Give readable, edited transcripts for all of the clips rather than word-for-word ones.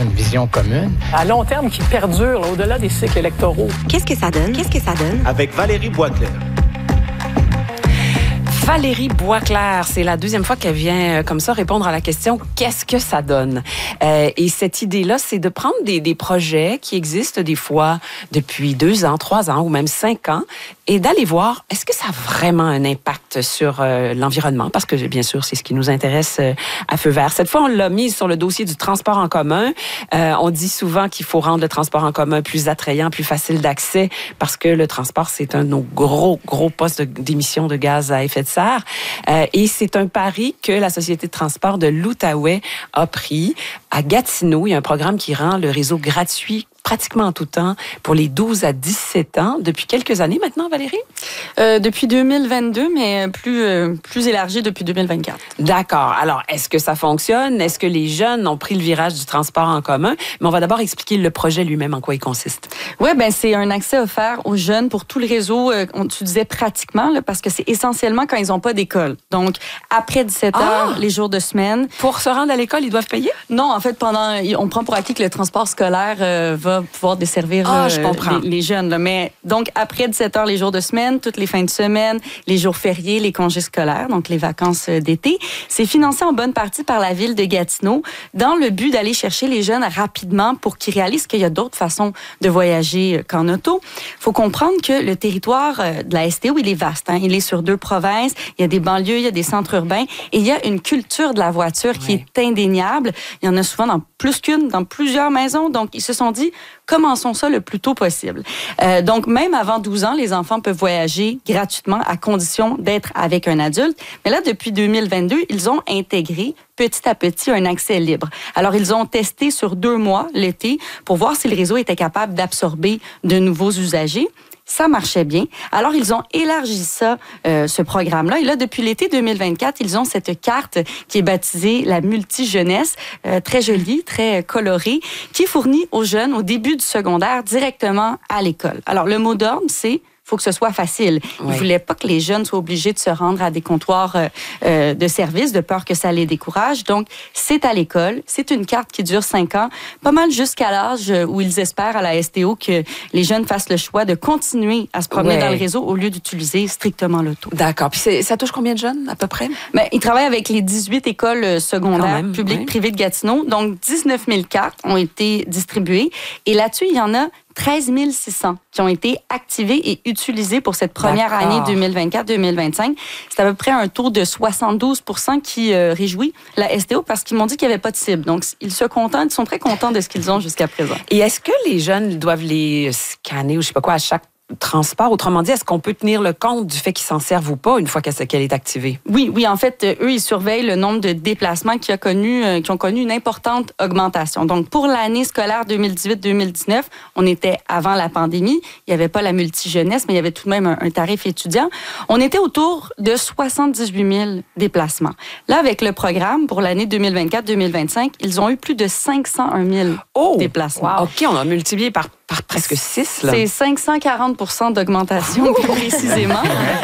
une vision commune. À long terme, qui perdure là, au-delà des cycles électoraux. Qu'est-ce que ça donne? Avec Valérie Boisclair. Valérie Boisclair, c'est la deuxième fois qu'elle vient comme ça répondre à la question « Qu'est-ce que ça donne? » Et cette idée-là, c'est de prendre des projets qui existent des fois depuis 2 ans, 3 ans ou même 5 ans et d'aller voir est-ce que ça a vraiment un impact sur l'environnement, parce que bien sûr, c'est ce qui nous intéresse à Feu vert. Cette fois, on l'a mis sur le dossier du transport en commun. On dit souvent qu'il faut rendre le transport en commun plus attrayant, plus facile d'accès, parce que le transport, c'est un de nos gros postes d'émissions de gaz à effet de serre. Et c'est un pari que la Société de transport de l'Outaouais a pris. À Gatineau, il y a un programme qui rend le réseau gratuit pratiquement en tout temps pour les 12 à 17 ans. Depuis quelques années maintenant, Valérie? Depuis 2022, mais plus élargi depuis 2024. D'accord. Alors, est-ce que ça fonctionne? Est-ce que les jeunes ont pris le virage du transport en commun? Mais on va d'abord expliquer le projet lui-même, en quoi il consiste. Oui, c'est un accès offert aux jeunes pour tout le réseau. Tu disais pratiquement, là, parce que c'est essentiellement quand ils n'ont pas d'école. Donc, après 17 heures, les jours de semaine. Pour se rendre à l'école, ils doivent payer? Non, en fait, on prend pour acquis que le transport scolaire va pouvoir desservir les jeunes. Là. Mais donc, après 17 heures, les jours de semaine, toutes les fins de semaine, les jours fériés, les congés scolaires, donc les vacances d'été, c'est financé en bonne partie par la ville de Gatineau dans le but d'aller chercher les jeunes rapidement pour qu'ils réalisent qu'il y a d'autres façons de voyager qu'en auto. Il faut comprendre que le territoire de la STO, il est vaste. Hein? Il est sur 2 provinces. Il y a des banlieues, il y a des centres urbains et il y a une culture de la voiture qui est indéniable. Il y en a souvent dans plus qu'une, dans plusieurs maisons. Donc, ils se sont dit, commençons ça le plus tôt possible. Donc, même avant 12 ans, les enfants peuvent voyager gratuitement à condition d'être avec un adulte. Mais là, depuis 2022, ils ont intégré petit à petit un accès libre. Alors, ils ont testé sur 2 mois l'été pour voir si le réseau était capable d'absorber de nouveaux usagers. Ça marchait bien. Alors, ils ont élargi ça, ce programme-là. Et là, depuis l'été 2024, ils ont cette carte qui est baptisée la multi-jeunesse, très jolie, très colorée, qui est fournie aux jeunes au début du secondaire directement à l'école. Alors, le mot d'ordre, c'est faut que ce soit facile. Ils ne voulaient pas que les jeunes soient obligés de se rendre à des comptoirs de service, de peur que ça les décourage. Donc, c'est à l'école. C'est une carte qui dure 5 ans, pas mal jusqu'à l'âge où ils espèrent à la STO que les jeunes fassent le choix de continuer à se promener dans le réseau au lieu d'utiliser strictement l'auto. D'accord. Puis ça touche combien de jeunes, à peu près? Ils travaillent avec les 18 écoles secondaires publiques privées de Gatineau. Donc, 19 000 cartes ont été distribuées. Et là-dessus, il y en a 13 600 qui ont été activés et utilisés pour cette première année 2024-2025. C'est à peu près un taux de 72 % qui réjouit la STO parce qu'ils m'ont dit qu'il n'y avait pas de cible. Donc, ils sont très contents de ce qu'ils ont jusqu'à présent. Et est-ce que les jeunes doivent les scanner ou je sais pas quoi à chaque transport? Autrement dit, est-ce qu'on peut tenir le compte du fait qu'ils s'en servent ou pas une fois qu'elle est activée? Oui, en fait, eux, ils surveillent le nombre de déplacements qui ont connu une importante augmentation. Donc, pour l'année scolaire 2018-2019, on était avant la pandémie. Il n'y avait pas la multi-jeunesse, mais il y avait tout de même un tarif étudiant. On était autour de 78 000 déplacements. Là, avec le programme, pour l'année 2024-2025, ils ont eu plus de 501 000 déplacements. Wow. OK, on a multiplié par presque 6. Là. C'est 540 % d'augmentation, plus précisément.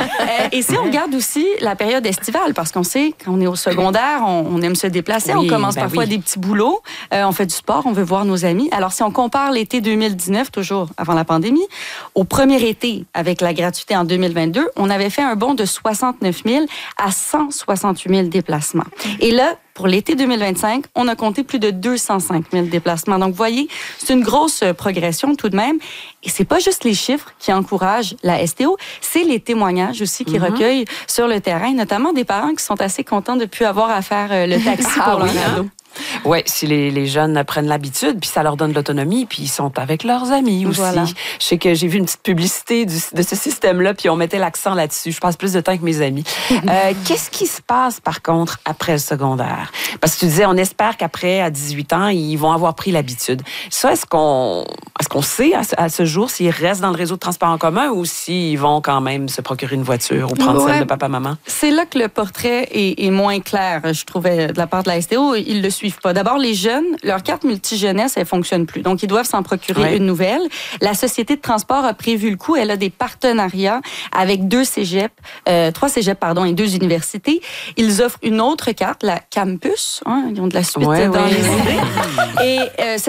Et si on regarde aussi la période estivale, parce qu'on sait, quand on est au secondaire, on aime se déplacer, on commence parfois des petits boulots, on fait du sport, on veut voir nos amis. Alors, si on compare l'été 2019, toujours avant la pandémie, au premier été, avec la gratuité en 2022, on avait fait un bond de 69 000 à 168 000 déplacements. Et là, pour l'été 2025, on a compté plus de 205 000 déplacements. Donc, vous voyez, c'est une grosse progression tout de même. Et c'est pas juste les chiffres qui encouragent la STO, c'est les témoignages aussi qui recueillent sur le terrain, notamment des parents qui sont assez contents de ne plus avoir à faire le taxi pour leur ado. Oui, si les jeunes prennent l'habitude, puis ça leur donne de l'autonomie, puis ils sont avec leurs amis aussi. Voilà. Je sais que j'ai vu une petite publicité de ce système-là, puis on mettait l'accent là-dessus. Je passe plus de temps avec mes amis. Qu'est-ce qui se passe, par contre, après le secondaire? Parce que tu disais, on espère qu'après, à 18 ans, ils vont avoir pris l'habitude. Ça, est-ce qu'on sait à ce jour s'ils restent dans le réseau de transport en commun ou s'ils vont quand même se procurer une voiture ou prendre celle de papa-maman? C'est là que le portrait est moins clair, je trouvais, de la part de la STO. Ils le suivent pas. D'abord, les jeunes, leur carte multi-jeunesse, elle fonctionne plus. Donc, ils doivent s'en procurer une nouvelle. La Société de transport a prévu le coup. Elle a des partenariats avec 3 cégeps, et 2 universités. Ils offrent une autre carte, la Campus. Ils ont de la suite dans les idées. Et